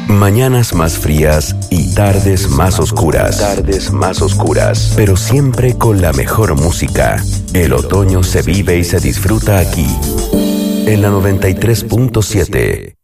Mañanas más frías y tardes más oscuras. Pero siempre con la mejor música. El otoño se vive y se disfruta aquí. En la 93.7.